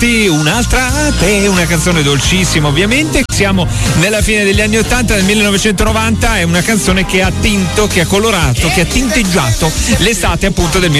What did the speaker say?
Un'altra te, una canzone dolcissima ovviamente. Siamo nella fine degli anni 80, del 1990, è una canzone che ha tinto, che ha colorato, che ha tinteggiato l'estate appunto del